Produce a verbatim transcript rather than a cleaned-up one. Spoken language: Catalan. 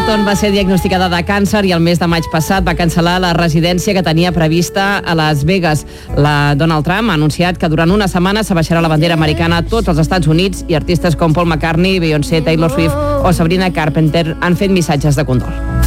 Barton va ser diagnosticada de càncer i el mes de maig passat va cancel·lar la residència que tenia prevista a Las Vegas. La Donald Trump ha anunciat que durant una setmana s'abaixarà la bandera americana a tots els Estats Units i artistes com Paul McCartney, Beyoncé, Taylor Swift o Sabrina Carpenter han fet missatges de condol.